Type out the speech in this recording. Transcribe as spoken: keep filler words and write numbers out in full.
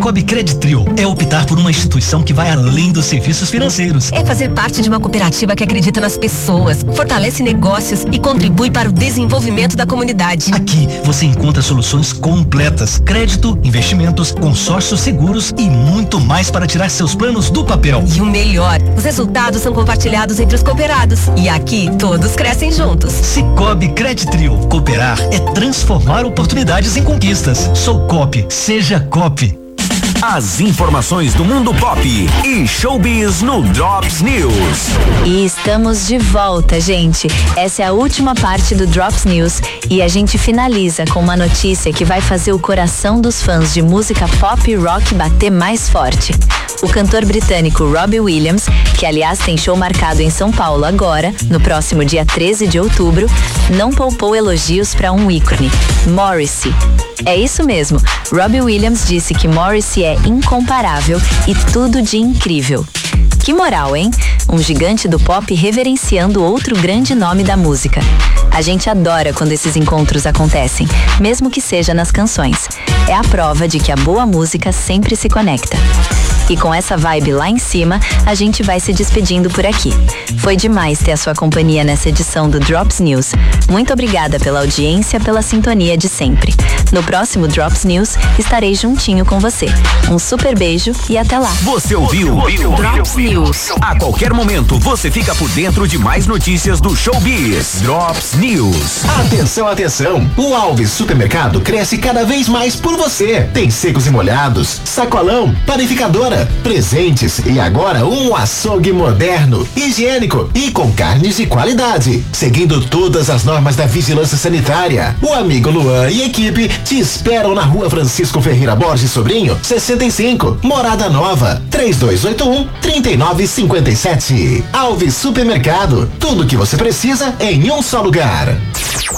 Cicobi Credit Trio é optar por uma instituição que vai além dos serviços financeiros. É fazer parte de uma cooperativa que acredita nas pessoas, fortalece negócios e contribui para o desenvolvimento da comunidade. Aqui você encontra soluções completas, crédito, investimentos, consórcios seguros e muito mais para tirar seus planos do papel. E o melhor, os resultados são compartilhados entre os cooperados. E aqui todos crescem juntos. Cicobi Credit Trio. Cooperar é transformar oportunidades em conquistas. Sou Coop, seja Coop. As informações do mundo pop e showbiz no Drops News. E estamos de volta, gente. Essa é a última parte do Drops News e a gente finaliza com uma notícia que vai fazer o coração dos fãs de música pop e rock bater mais forte. O cantor britânico Robbie Williams, que aliás tem show marcado em São Paulo agora, no próximo dia treze de outubro, não poupou elogios para um ícone, Morrissey. É isso mesmo, Robbie Williams disse que Morrissey é incomparável e tudo de incrível. Que moral, hein? Um gigante do pop reverenciando outro grande nome da música. A gente adora quando esses encontros acontecem, mesmo que seja nas canções. É a prova de que a boa música sempre se conecta. E com essa vibe lá em cima, a gente vai se despedindo por aqui. Foi demais ter a sua companhia nessa edição do Drops News. Muito obrigada pela audiência, pela sintonia de sempre. No próximo Drops News, estarei juntinho com você. Um super beijo e até lá. Você ouviu? Drops News. A qualquer momento, você fica por dentro de mais notícias do showbiz. Drops News. Atenção, atenção. O Alves Supermercado cresce cada vez mais por você. Tem secos e molhados, sacolão, panificadora, presentes e agora um açougue moderno, higiênico e com carnes de qualidade, seguindo todas as normas da vigilância sanitária. O amigo Luan e equipe te esperam na Rua Francisco Ferreira Borges Sobrinho, sessenta e cinco, Morada Nova, três dois oito um, três nove cinco sete. Alves Supermercado, tudo que você precisa em um só lugar.